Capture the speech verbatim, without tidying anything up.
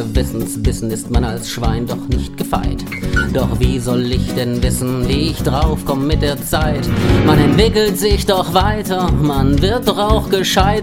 Gewissensbissen ist man als Schwein doch nicht gefeit. Doch wie soll ich denn wissen, wie ich draufkomm mit der Zeit? Man entwickelt sich doch weiter, man wird doch auch gescheit.